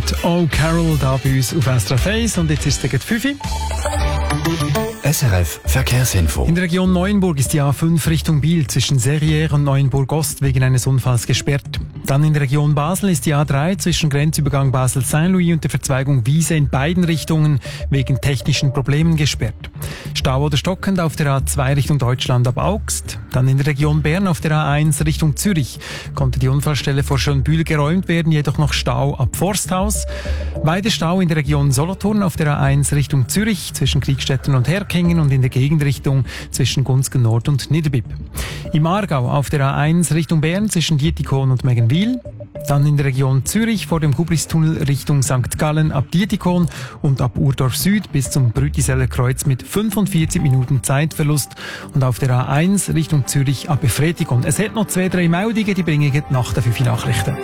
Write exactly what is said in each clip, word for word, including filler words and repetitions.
mit «Oh Carol» da bei uns auf S R F eins und jetzt ist es gegen fünf Uhr. S R F Verkehrsinfo. In der Region Neuenburg ist die A fünf Richtung Biel zwischen Serrières und Neuenburg-Ost wegen eines Unfalls gesperrt. Dann in der Region Basel ist die A drei zwischen Grenzübergang Basel-Saint-Louis und der Verzweigung Wiese in beiden Richtungen wegen technischen Problemen gesperrt. Stau oder stockend auf der A zwei Richtung Deutschland ab Augst. Dann in der Region Bern auf der A eins Richtung Zürich konnte die Unfallstelle vor Schönbühl geräumt werden, jedoch noch Stau ab Forsthaus. Weiter Stau in der Region Solothurn auf der A eins Richtung Zürich zwischen Kriegstetten und Herkingen und in der Gegenrichtung zwischen Gunzgen Nord und Niederbipp. Im Aargau auf der A eins Richtung Bern zwischen Dietikon und Meggenwil. Dann in der Region Zürich vor dem Kubristunnel Richtung Sankt Gallen ab Dietikon und ab Urdorf Süd bis zum Brütiseller Kreuz mit fünfundvierzig Minuten Zeitverlust und auf der A eins Richtung Zürich ab Befretikon. Es hat noch zwei, drei Meldungen, die bringen nach der fünf Nachrichten.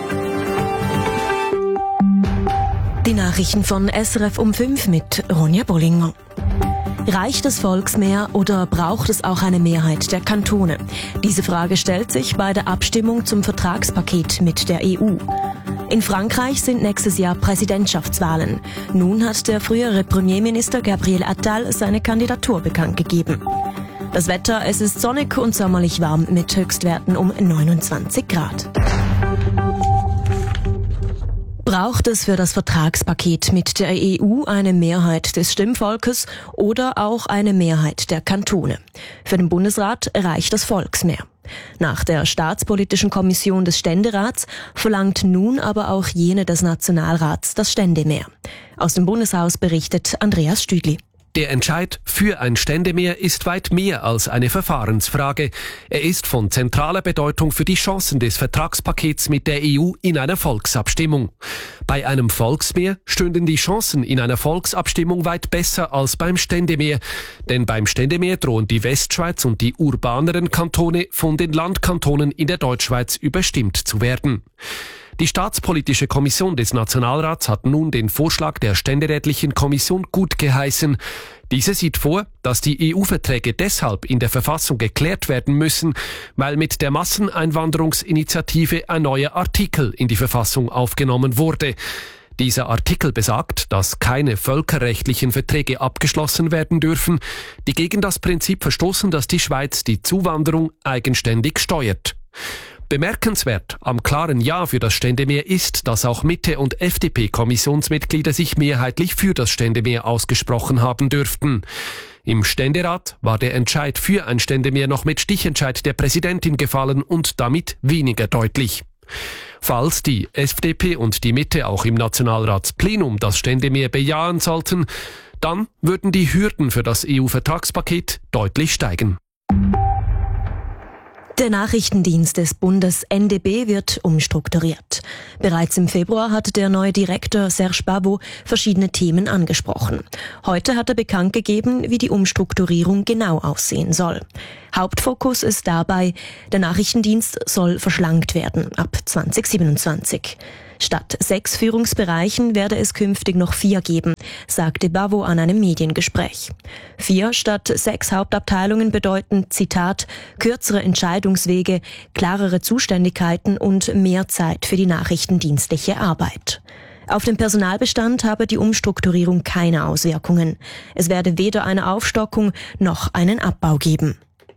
Die Nachrichten von S R F um fünf mit Ronja Bollinger. Reicht das Volksmehr oder braucht es auch eine Mehrheit der Kantone? Diese Frage stellt sich bei der Abstimmung zum Vertragspaket mit der E U. In Frankreich sind nächstes Jahr Präsidentschaftswahlen. Nun hat der frühere Premierminister Gabriel Attal seine Kandidatur bekannt gegeben. Das Wetter, es ist sonnig und sommerlich warm mit Höchstwerten um neunundzwanzig Grad. Braucht es für das Vertragspaket mit der E U eine Mehrheit des Stimmvolkes oder auch eine Mehrheit der Kantone? Für den Bundesrat reicht das Volksmehr. Nach der Staatspolitischen Kommission des Ständerats verlangt nun aber auch jene des Nationalrats das Ständemehr. Aus dem Bundeshaus berichtet Andreas Stüdli. Der Entscheid für ein Ständemehr ist weit mehr als eine Verfahrensfrage. Er ist von zentraler Bedeutung für die Chancen des Vertragspakets mit der E U in einer Volksabstimmung. Bei einem Volksmehr stünden die Chancen in einer Volksabstimmung weit besser als beim Ständemehr. Denn beim Ständemehr drohen die Westschweiz und die urbaneren Kantone von den Landkantonen in der Deutschschweiz überstimmt zu werden. Die Staatspolitische Kommission des Nationalrats hat nun den Vorschlag der Ständerätlichen Kommission gut geheißen. Diese sieht vor, dass die E U-Verträge deshalb in der Verfassung geklärt werden müssen, weil mit der Masseneinwanderungsinitiative ein neuer Artikel in die Verfassung aufgenommen wurde. Dieser Artikel besagt, dass keine völkerrechtlichen Verträge abgeschlossen werden dürfen, die gegen das Prinzip verstoßen, dass die Schweiz die Zuwanderung eigenständig steuert. Bemerkenswert am klaren Ja für das Ständemehr ist, dass auch Mitte- und F D P-Kommissionsmitglieder sich mehrheitlich für das Ständemehr ausgesprochen haben dürften. Im Ständerat war der Entscheid für ein Ständemehr noch mit Stichentscheid der Präsidentin gefallen und damit weniger deutlich. Falls die F D P und die Mitte auch im Nationalratsplenum das Ständemehr bejahen sollten, dann würden die Hürden für das E U-Vertragspaket deutlich steigen. Der Nachrichtendienst des Bundes N D B wird umstrukturiert. Bereits im Februar hat der neue Direktor Serge Bavo verschiedene Themen angesprochen. Heute hat er bekannt gegeben, wie die Umstrukturierung genau aussehen soll. Hauptfokus ist dabei, der Nachrichtendienst soll verschlankt werden ab zwanzig siebenundzwanzig. Statt sechs Führungsbereichen werde es künftig noch vier geben, sagte Bavo an einem Mediengespräch. Vier statt sechs Hauptabteilungen bedeuten, Zitat, kürzere Entscheidungswege, klarere Zuständigkeiten und mehr Zeit für die nachrichtendienstliche Arbeit. Auf den Personalbestand habe die Umstrukturierung keine Auswirkungen. Es werde weder eine Aufstockung noch einen Abbau geben.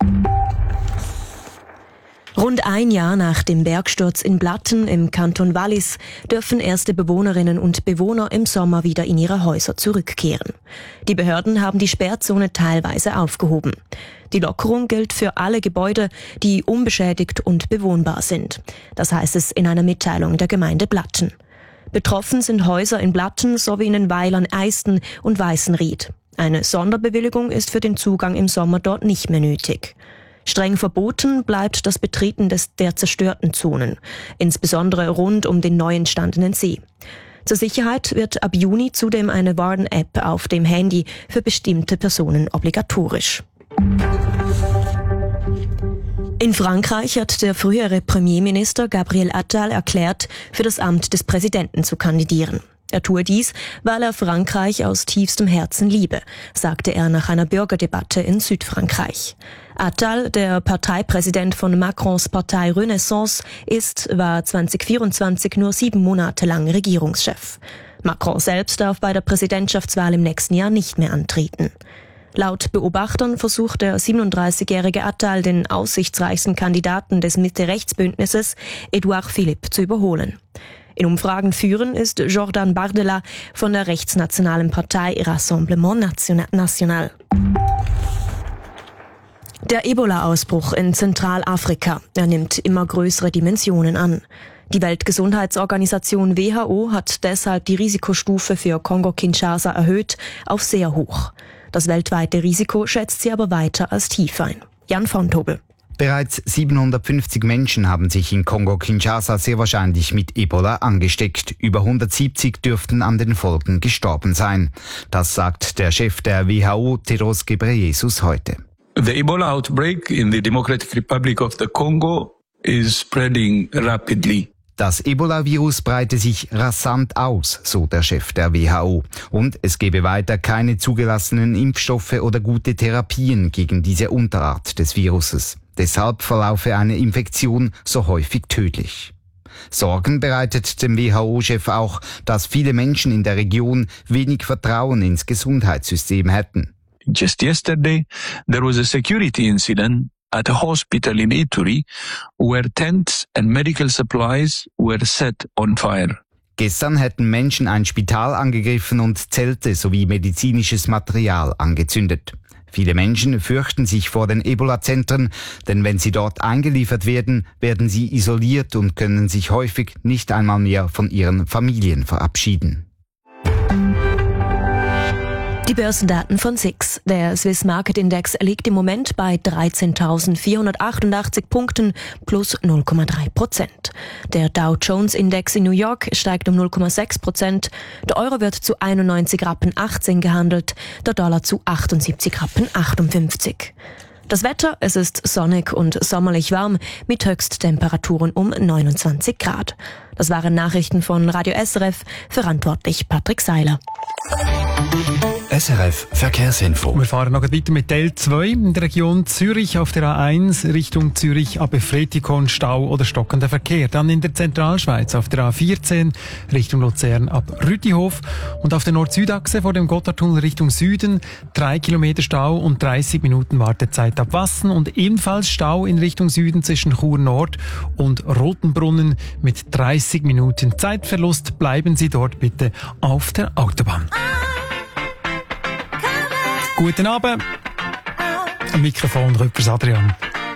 Rund ein Jahr nach dem Bergsturz in Blatten im Kanton Wallis dürfen erste Bewohnerinnen und Bewohner im Sommer wieder in ihre Häuser zurückkehren. Die Behörden haben die Sperrzone teilweise aufgehoben. Die Lockerung gilt für alle Gebäude, die unbeschädigt und bewohnbar sind. Das heißt es in einer Mitteilung der Gemeinde Blatten. Betroffen sind Häuser in Blatten sowie in den Weilern Eisten und Weißenried. Eine Sonderbewilligung ist für den Zugang im Sommer dort nicht mehr nötig. Streng verboten bleibt das Betreten des, der zerstörten Zonen, insbesondere rund um den neu entstandenen See. Zur Sicherheit wird ab Juni zudem eine Warn-App auf dem Handy für bestimmte Personen obligatorisch. In Frankreich hat der frühere Premierminister Gabriel Attal erklärt, für das Amt des Präsidenten zu kandidieren. Er tue dies, weil er Frankreich aus tiefstem Herzen liebe, sagte er nach einer Bürgerdebatte in Südfrankreich. Attal, der Parteipräsident von Macrons Partei Renaissance, ist, war zwanzig vierundzwanzig nur sieben Monate lang Regierungschef. Macron selbst darf bei der Präsidentschaftswahl im nächsten Jahr nicht mehr antreten. Laut Beobachtern versucht der siebenunddreißigjährige Attal, den aussichtsreichsten Kandidaten des Mitte-Rechts-Bündnisses, Edouard Philippe, zu überholen. In Umfragen führen ist Jordan Bardella von der rechtsnationalen Partei Rassemblement National. Der Ebola-Ausbruch in Zentralafrika, er nimmt immer größere Dimensionen an. Die Weltgesundheitsorganisation W H O hat deshalb die Risikostufe für Kongo-Kinshasa erhöht auf sehr hoch. Das weltweite Risiko schätzt sie aber weiter als tief ein. Jan von Tobel. Bereits siebenhundertfünfzig Menschen haben sich in Kongo-Kinshasa sehr wahrscheinlich mit Ebola angesteckt. Über hundertsiebzig dürften an den Folgen gestorben sein. Das sagt der Chef der W H O, Tedros Ghebreyesus, heute. The Ebola outbreak in the Democratic Republic of the Congo is spreading rapidly. Das Ebola-Virus breite sich rasant aus, so der Chef der W H O. Und es gebe weiter keine zugelassenen Impfstoffe oder gute Therapien gegen diese Unterart des Viruses. Deshalb verlaufe eine Infektion so häufig tödlich. Sorgen bereitet dem W H O-Chef auch, dass viele Menschen in der Region wenig Vertrauen ins Gesundheitssystem hätten. Just yesterday, there was a security incident at a hospital in Ituri where tents and medical supplies were set on fire. Gestern hätten Menschen ein Spital angegriffen und Zelte sowie medizinisches Material angezündet. Viele Menschen fürchten sich vor den Ebola-Zentren, denn wenn sie dort eingeliefert werden, werden sie isoliert und können sich häufig nicht einmal mehr von ihren Familien verabschieden. Die Börsendaten von S I X. Der Swiss Market Index liegt im Moment bei dreizehntausendvierhundertachtundachtzig Punkten plus null Komma drei Prozent. Der Dow Jones Index in New York steigt um null Komma sechs Prozent. Der Euro wird zu einundneunzig Rappen achtzehn gehandelt, der Dollar zu achtundsiebzig Rappen achtundfünfzig. Das Wetter, es ist sonnig und sommerlich warm mit Höchsttemperaturen um neunundzwanzig Grad. Das waren Nachrichten von Radio S R F, verantwortlich Patrick Seiler. S R F Verkehrsinfo. Wir fahren noch weiter mit L zwei in der Region Zürich auf der A eins Richtung Zürich ab Befretikon, Stau oder stockender Verkehr. Dann in der Zentralschweiz auf der A vierzehn Richtung Luzern ab Rütihof und auf der Nord-Süd-Achse vor dem Gotthardtunnel Richtung Süden drei Kilometer Stau und dreißig Minuten Wartezeit ab Wassen und ebenfalls Stau in Richtung Süden zwischen Chur Nord und Rotenbrunnen mit dreißig Minuten Zeitverlust. Bleiben Sie dort bitte auf der Autobahn. Guten Abend. Am Mikrofon Rückers Adrian.